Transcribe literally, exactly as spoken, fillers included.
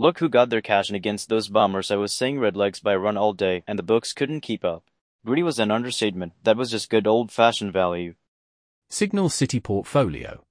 Look who got their cash, and against those bombers I was saying redlegs by a run all day, and the books couldn't keep up. Greedy was an understatement. That was just good old-fashioned value. Signal City Portfolio.